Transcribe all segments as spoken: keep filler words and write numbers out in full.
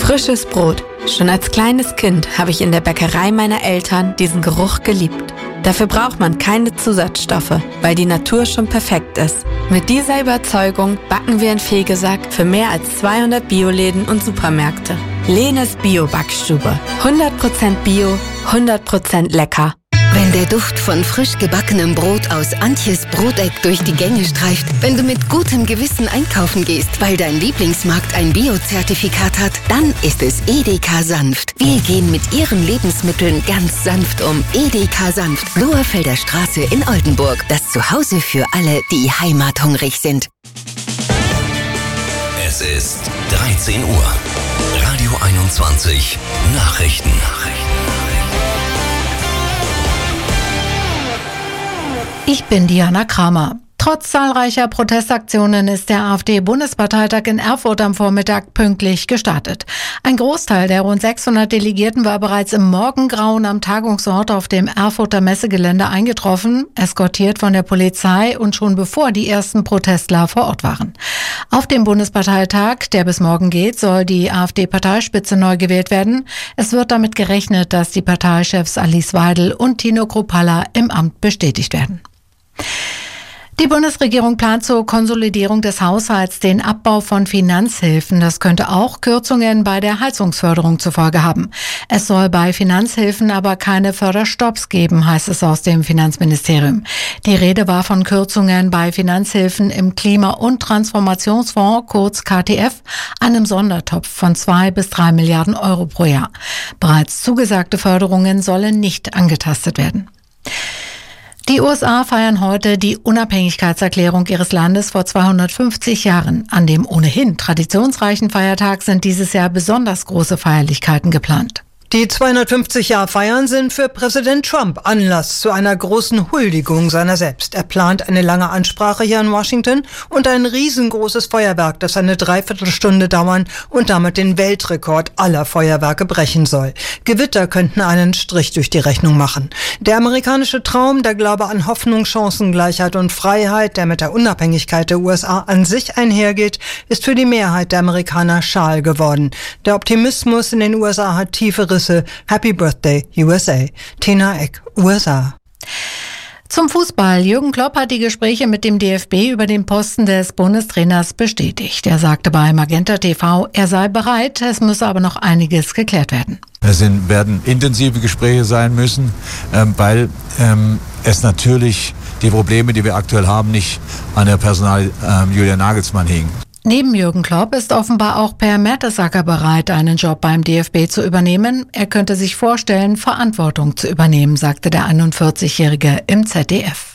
Frisches Brot. Schon als kleines Kind habe ich in der Bäckerei meiner Eltern diesen Geruch geliebt. Dafür braucht man keine Zusatzstoffe, weil die Natur schon perfekt ist. Mit dieser Überzeugung backen wir in Fegesack für mehr als zweihundert Bioläden und Supermärkte. Lenes Bio-Backstube. hundert Prozent Bio, hundert Prozent lecker. Wenn der Duft von frisch gebackenem Brot aus Antjes Broteck durch die Gänge streift, wenn du mit gutem Gewissen einkaufen gehst, weil dein Lieblingsmarkt ein Bio-Zertifikat hat, dann ist es Edeka Sanft. Wir gehen mit ihren Lebensmitteln ganz sanft um. Edeka Sanft, Bloerfelder Straße in Oldenburg. Das Zuhause für alle, die heimathungrig sind. Es ist dreizehn Uhr. Radio einundzwanzig. Nachrichten. Ich bin Diana Kramer. Trotz zahlreicher Protestaktionen ist der AfD-Bundesparteitag in Erfurt am Vormittag pünktlich gestartet. Ein Großteil der rund sechshundert Delegierten war bereits im Morgengrauen am Tagungsort auf dem Erfurter Messegelände eingetroffen, eskortiert von der Polizei und schon bevor die ersten Protestler vor Ort waren. Auf dem Bundesparteitag, der bis morgen geht, soll die AfD-Parteispitze neu gewählt werden. Es wird damit gerechnet, dass die Parteichefs Alice Weidel und Tino Kruppalla im Amt bestätigt werden. Die Bundesregierung plant zur Konsolidierung des Haushalts den Abbau von Finanzhilfen. Das könnte auch Kürzungen bei der Heizungsförderung zur Folge haben. Es soll bei Finanzhilfen aber keine Förderstopps geben, heißt es aus dem Finanzministerium. Die Rede war von Kürzungen bei Finanzhilfen im Klima- und Transformationsfonds, kurz K T F, einem Sondertopf von zwei bis drei Milliarden Euro pro Jahr. Bereits zugesagte Förderungen sollen nicht angetastet werden. Die U S A feiern heute die Unabhängigkeitserklärung ihres Landes vor zweihundertfünfzig Jahren. An dem ohnehin traditionsreichen Feiertag sind dieses Jahr besonders große Feierlichkeiten geplant. Die zweihundertfünfzig-Jahr-Feiern sind für Präsident Trump Anlass zu einer großen Huldigung seiner selbst. Er plant eine lange Ansprache hier in Washington und ein riesengroßes Feuerwerk, das eine Dreiviertelstunde dauern und damit den Weltrekord aller Feuerwerke brechen soll. Gewitter könnten einen Strich durch die Rechnung machen. Der amerikanische Traum, der Glaube an Hoffnung, Chancengleichheit und Freiheit, der mit der Unabhängigkeit der U S A an sich einhergeht, ist für die Mehrheit der Amerikaner schal geworden. Der Optimismus in den U S A hat tiefe Risse. Happy Birthday, U S A. Tina Eck, U S A. Zum Fußball. Jürgen Klopp hat die Gespräche mit dem D F B über den Posten des Bundestrainers bestätigt. Er sagte bei Magenta T V, er sei bereit, es müsse aber noch einiges geklärt werden. Es sind, werden intensive Gespräche sein müssen, ähm, weil ähm, es natürlich die Probleme, die wir aktuell haben, nicht an der Personal ähm, Julian Nagelsmann hingen. Neben Jürgen Klopp ist offenbar auch Per Mertesacker bereit, einen Job beim D F B zu übernehmen. Er könnte sich vorstellen, Verantwortung zu übernehmen, sagte der einundvierzigjährige im Z D F.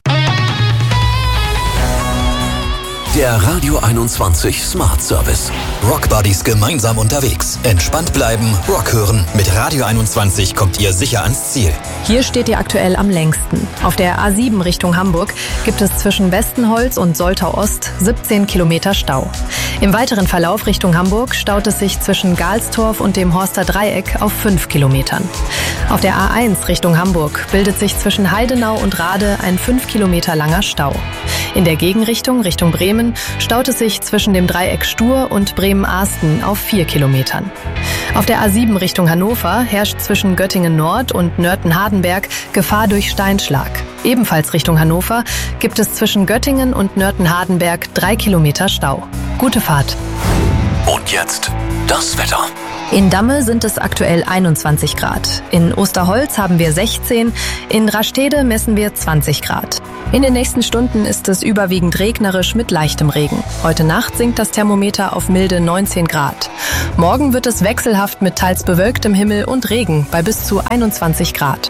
Der Radio einundzwanzig Smart Service. Rock Buddies gemeinsam unterwegs. Entspannt bleiben, Rock hören. Mit Radio einundzwanzig kommt ihr sicher ans Ziel. Hier steht ihr aktuell am längsten. Auf der A sieben Richtung Hamburg gibt es zwischen Westenholz und Soltau Ost siebzehn Kilometer Stau. Im weiteren Verlauf Richtung Hamburg staut es sich zwischen Galstorf und dem Horster Dreieck auf fünf Kilometern. Auf der A eins Richtung Hamburg bildet sich zwischen Heidenau und Rade ein fünf Kilometer langer Stau. In der Gegenrichtung Richtung Bremen staut es sich zwischen dem Dreieck Stur und Bremen-Ahsten auf vier Kilometern. Auf der A sieben Richtung Hannover herrscht zwischen Göttingen Nord und Nörten-Hardenberg Gefahr durch Steinschlag. Ebenfalls Richtung Hannover gibt es zwischen Göttingen und Nörten-Hardenberg drei Kilometer Stau. Gute Fahrt. Und jetzt das Wetter. In Damme sind es aktuell einundzwanzig Grad. In Osterholz haben wir sechzehn, in Rastede messen wir zwanzig Grad. In den nächsten Stunden ist es überwiegend regnerisch mit leichtem Regen. Heute Nacht sinkt das Thermometer auf milde neunzehn Grad. Morgen wird es wechselhaft mit teils bewölktem Himmel und Regen bei bis zu einundzwanzig Grad.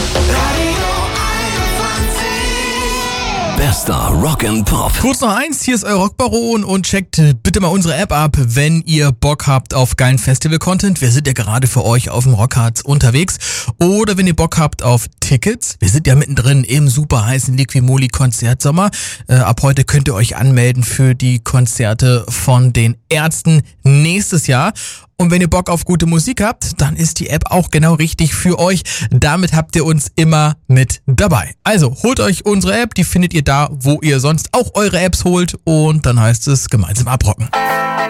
Bester Rock and Pop. Kurz noch eins, hier ist euer Rockbaron und checkt bitte mal unsere App ab, wenn ihr Bock habt auf geilen Festival-Content. Wir sind ja gerade für euch auf dem Rockharz unterwegs. Oder wenn ihr Bock habt auf Tickets. Wir sind ja mittendrin im super heißen Liquimoli-Konzertsommer. Äh, ab heute könnt ihr euch anmelden für die Konzerte von den Ärzten nächstes Jahr. Und wenn ihr Bock auf gute Musik habt, dann ist die App auch genau richtig für euch. Damit habt ihr uns immer mit dabei. Also holt euch unsere App, die findet ihr da, wo ihr sonst auch eure Apps holt. Und dann heißt es gemeinsam abrocken.